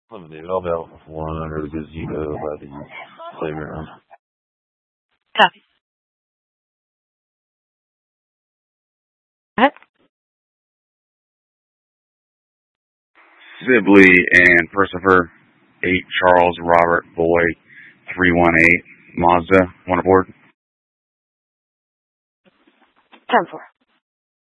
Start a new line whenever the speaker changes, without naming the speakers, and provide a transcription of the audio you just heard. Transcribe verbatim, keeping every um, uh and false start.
Limited. I'll be out for one under the gazebo by the playground.
Copy. Go ahead.
Sibley and Percifer, eight Charles Robert Boy, three one eight Mazda, one aboard.
ten four.